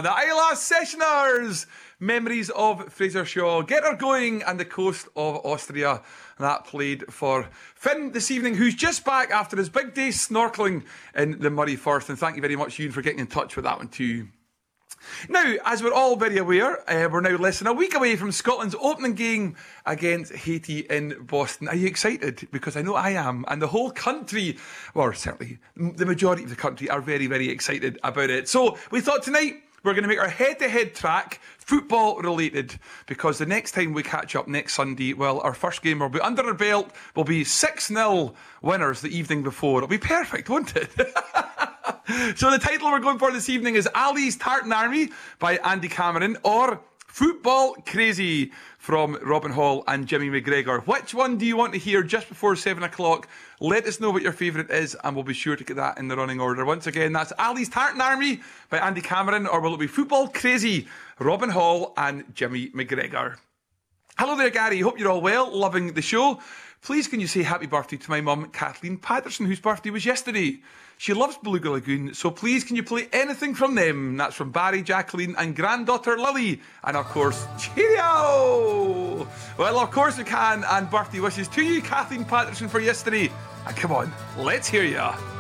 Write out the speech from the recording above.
the Isla Sessioners. Memories of Fraser Shaw, Get Her Going, and the coast of Austria. That played for Finn this evening, who's just back after his big day snorkelling in the Murray Firth. And thank you very much, Ewan, for getting in touch with that one too. Now, as we're all very aware, we're now less than a week away from Scotland's opening game against Haiti in Boston. Are you excited? Because I know I am. And the whole country, well, certainly the majority of the country, are very, very excited about it. So we thought tonight we're going to make our head-to-head track football related, because the next time we catch up next Sunday, well, our first game will be under our belt. We'll be 6-0 winners the evening before. It'll be perfect, won't it? So the title we're going for this evening is Ali's Tartan Army by Andy Cameron, or Football Crazy from Robin Hall and Jimmy McGregor. Which one do you want to hear just before 7 o'clock? Let us know what your favourite is, and we'll be sure to get that in the running order. Once again, that's Ali's Tartan Army by Andy Cameron, or will it be Football Crazy, Robin Hall and Jimmy McGregor? Hello there, Gary. Hope you're all well. Loving the show. Please can you say happy birthday to my mum, Kathleen Patterson, whose birthday was yesterday. She loves Beluga Lagoon, so please can you play anything from them? That's from Barry, Jacqueline and granddaughter Lily. And of course, cheerio! Well, of course we can, and birthday wishes to you, Kathleen Patterson, for yesterday. And come on, let's hear ya.